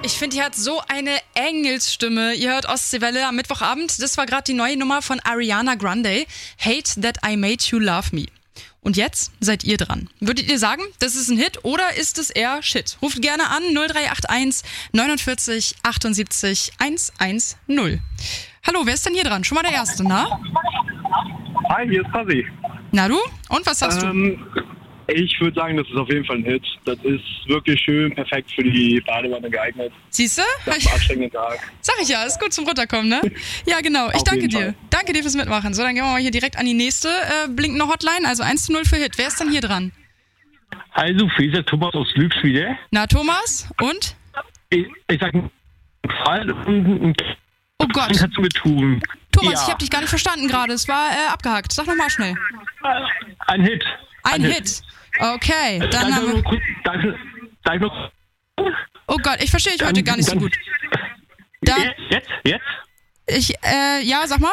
Ich finde, die hat so eine Engelsstimme. Ihr hört Ostseewelle am Mittwochabend. Das war gerade die neue Nummer von Ariana Grande. Hate That I Made You Love Me. Und jetzt seid ihr dran. Würdet ihr sagen, das ist ein Hit oder ist es eher Shit? Ruft gerne an 0381 49 78 110. Hallo, wer ist denn hier dran? Schon mal der Erste, na? Hi, hier ist Fuzzy. Na du? Und was sagst du? Ich würde sagen, das ist auf jeden Fall ein Hit. Das ist wirklich schön, perfekt für die Badewanne geeignet. Siehst du? Nach einem anstrengenden Tag. Sag ich ja, ist gut zum Runterkommen, ne? Ja, genau. Ich Auf danke jeden dir. Fall. Danke dir fürs Mitmachen. So, dann gehen wir mal hier direkt an die nächste blinkende Hotline. Also 1:0 für Hit. Wer ist denn hier dran? Hi Sophie, ist der Thomas aus Lübs wieder. Na, Thomas? Und? Ich sag einen Fall und Oh Gott. was kannst du mir tun? Thomas, Ja. ich habe dich gar nicht verstanden gerade. Es war abgehackt. Sag nochmal schnell. Ein Hit. Ein Hit. Okay, dann haben wir... Darf ich noch... Oh Gott, ich verstehe dich heute gar nicht so gut. Dann, Jetzt? ja, sag mal.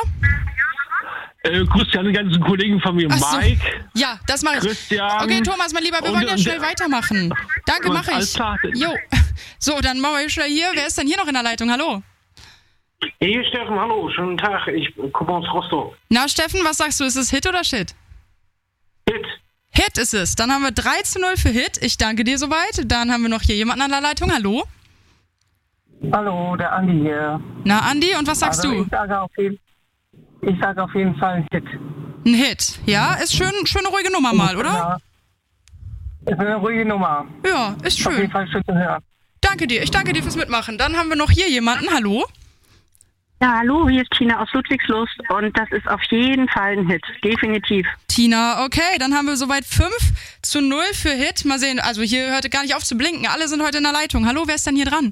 Grüß die ganzen Kollegen von mir, Ach so. Mike. Ja, das mache ich. Christian. Okay, Thomas, mein Lieber, wir Und- wollen ja und- schnell weitermachen. Danke, und mache alles ich. klar. Jo. So, dann machen wir schnell hier. Wer ist denn hier noch in der Leitung? Hallo. Hier ist Steffen, hallo, schönen Tag, ich komme aus Rostock. Na, Steffen, was sagst du? Ist es Hit oder Shit? Hit. Hit ist es. Dann haben wir 3:0 für Hit. Ich danke dir soweit. Dann haben wir noch hier jemanden an der Leitung. Hallo. Hallo, der Andi hier. Na, Andi, und was sagst du? Ich sage auf jeden Fall ein Hit. Ein Hit. Ja, ist schöne ruhige Nummer mal, oder? Ja. Ist eine ruhige Nummer. Ja, ist Auf jeden schön. Fall schön zu hören. Danke dir. Ich danke dir fürs Mitmachen. Dann haben wir noch hier jemanden. Hallo. Ja, hallo, hier ist Tina aus Ludwigslust und das ist auf jeden Fall ein Hit, definitiv. Tina, okay, dann haben wir soweit 5:0 für Hit. Mal sehen, also hier hört gar nicht auf zu blinken. Alle sind heute in der Leitung. Hallo, wer ist denn hier dran?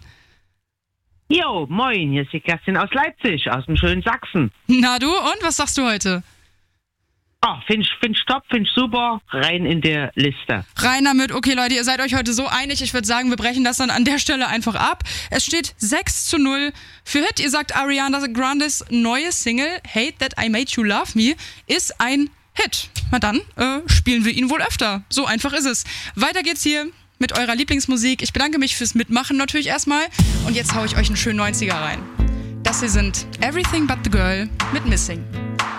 Jo, moin, hier ist die Kerstin aus Leipzig, aus dem schönen Sachsen. Na du, und was sagst du heute? Ah, find ich top, find ich super, rein in der Liste. Rein damit. Okay, Leute, ihr seid euch heute so einig. Ich würde sagen, wir brechen das dann an der Stelle einfach ab. Es steht 6:0 für Hit. Ihr sagt, Ariana Grandes neue Single Hate That I Made You Love Me ist ein Hit. Na dann spielen wir ihn wohl öfter. So einfach ist es. Weiter geht's hier mit eurer Lieblingsmusik. Ich bedanke mich fürs Mitmachen natürlich erstmal. Und jetzt hau ich euch einen schönen 90er rein. Das hier sind Everything But The Girl mit Missing.